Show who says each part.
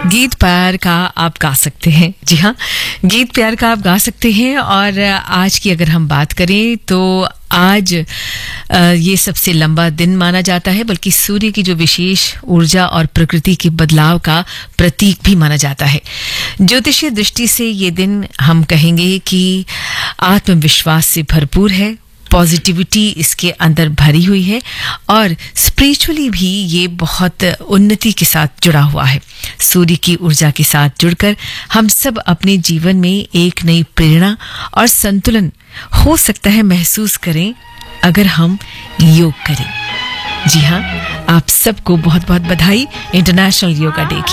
Speaker 1: गीत प्यार का आप गा सकते हैं। जी हाँ, गीत प्यार का आप गा सकते हैं। और आज की अगर हम बात करें तो आज ये सबसे लंबा दिन माना जाता है, बल्कि सूर्य की जो विशेष ऊर्जा और प्रकृति के बदलाव का प्रतीक भी माना जाता है। ज्योतिषीय दृष्टि से ये दिन हम कहेंगे कि आत्मविश्वास से भरपूर है, पॉजिटिविटी इसके अंदर भरी हुई है और स्पिरिचुअली भी ये बहुत उन्नति के साथ जुड़ा हुआ है। सूर्य की ऊर्जा के साथ जुड़कर हम सब अपने जीवन में एक नई प्रेरणा और संतुलन हो सकता है महसूस करें अगर हम योग करें। जी हाँ, आप सबको बहुत बहुत बधाई इंटरनेशनल योगा डे की।